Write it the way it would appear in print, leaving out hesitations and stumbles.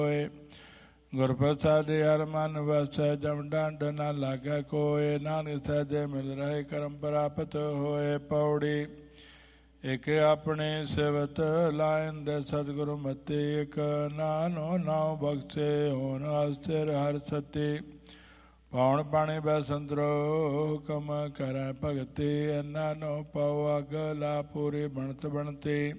ਹੋਏ। ਗੁਰ ਪ੍ਰਸਾਦਿ ਹਰਿ ਮਨ ਵਸੈ, ਜਮ ਡੰਡ ਨ ਲਾਗੈ ਕੋਇ। ਨਾਨਕ ਸਹਿਜੇ ਮਿਲ ਰਹੇ ਕਰਮ ਪ੍ਰਾਪਤ ਹੋਏ। ਪੌੜੀ। ਇਕ ਆਪਣੇ ਸਿਵਤ ਲਾਇਨ ਦੇ ਸਤਿਗੁਰੂ ਮਤੀ, ਇਕ ਨਾਨੋ ਨਾਉ ਬਖਸ਼ੇ ਹੋਣ ਅਸਥਿਰ ਹਰਿ ਸਤੀ। ਪਾਉਣ ਪਾਣੀ ਬੈ ਸੰਤਰੋ ਹੁਕਮ ਕਰੈ ਭਗਤੀ, ਨਾਨੋ ਪਾਉ ਅਗ ਲਾ ਪੂਰੀ ਬਣਤ ਬਣਤੀ।